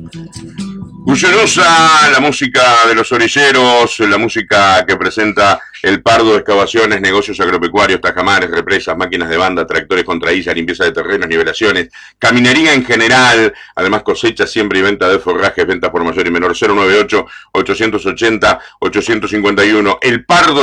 Bullerosa, la música de los orilleros, la música que presenta el Pardo, excavaciones, negocios agropecuarios, tajamares, represas, máquinas de banda, tractores contra isla, limpieza de terrenos, nivelaciones, caminería en general, además cosecha, siembra y venta de forrajes, ventas por mayor y menor, 098-880-851. El Pardo